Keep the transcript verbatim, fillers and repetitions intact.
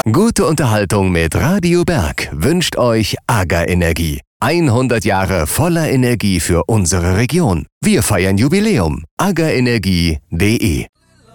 Gute Unterhaltung mit Radio Berg wünscht euch AGA Energie. hundert Jahre voller Energie für unsere Region. Wir feiern Jubiläum. agaenergie punkt de